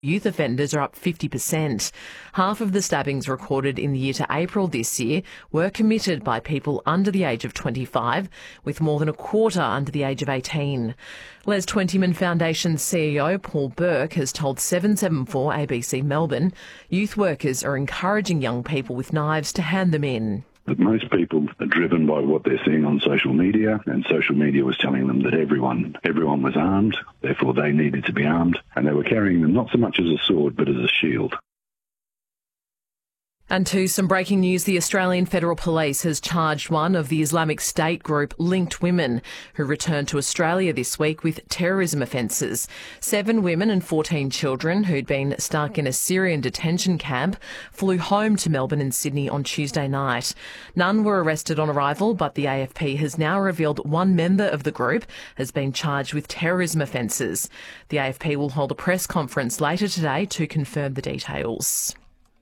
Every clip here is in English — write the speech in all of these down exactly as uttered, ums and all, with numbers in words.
Youth offenders are up fifty percent. Half of the stabbings recorded in the year to April this year were committed by people under the age of twenty-five, with more than a quarter under the age of eighteen. Les Twentyman Foundation C E O Paul Burke has told seven seven four A B C Melbourne youth workers are encouraging young people with knives to hand them in. But most people are driven by what they're seeing on social media, and social media was telling them that everyone everyone was armed, therefore they needed to be armed, and they were carrying them not so much as a sword but as a shield. And to some breaking news, the Australian Federal Police has charged one of the Islamic State group Linked Women, who returned to Australia this week with terrorism offences. Seven women and fourteen children who'd been stuck in a Syrian detention camp flew home to Melbourne and Sydney on Tuesday night. None were arrested on arrival, but the A F P has now revealed one member of the group has been charged with terrorism offences. The A F P will hold a press conference later today to confirm the details.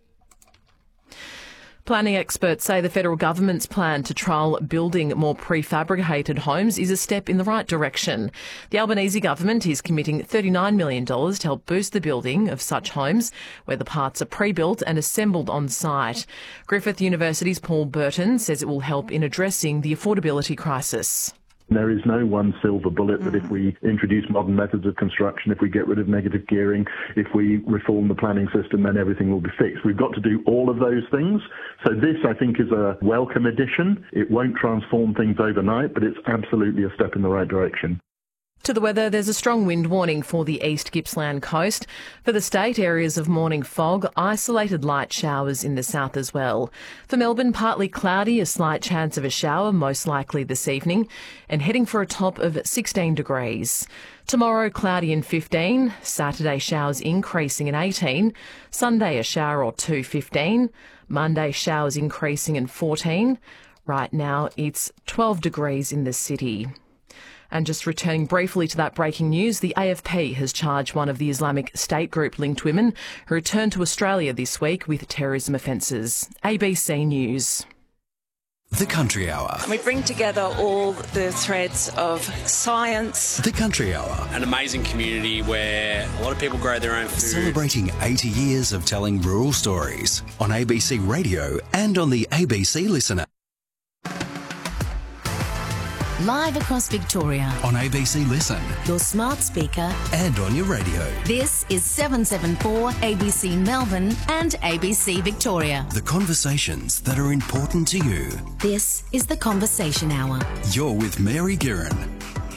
Planning experts say the federal government's plan to trial building more prefabricated homes is a step in the right direction. The Albanese government is committing thirty-nine million dollars to help boost the building of such homes where the parts are pre-built and assembled on site. Griffith University's Paul Burton says it will help in addressing the affordability crisis. There is no one silver bullet that if we introduce modern methods of construction, if we get rid of negative gearing, if we reform the planning system, then everything will be fixed. We've got to do all of those things. So this, I think, is a welcome addition. It won't transform things overnight, but it's absolutely a step in the right direction. To the weather, there's a strong wind warning for the East Gippsland coast. For the state, areas of morning fog, isolated light showers in the south as well. For Melbourne, partly cloudy, a slight chance of a shower, most likely this evening, and heading for a top of sixteen degrees. Tomorrow, cloudy and fifteen. Saturday, showers increasing and eighteen. Sunday, a shower or two, fifteen. Monday, showers increasing and fourteen. Right now, it's twelve degrees in the city. And just returning briefly to that breaking news, the A F P has charged one of the Islamic State group Linked Women who returned to Australia this week with terrorism offences. A B C News. The Country Hour. We bring together all the threads of science. The Country Hour. An amazing community where a lot of people grow their own food. Celebrating eighty years of telling rural stories on A B C Radio and on the A B C Listener. Live across Victoria. On A B C Listen. Your smart speaker. And on your radio. This is seven seven four A B C Melbourne and A B C Victoria. The conversations that are important to you. This is The Conversation Hour. You're with Mary Guerin.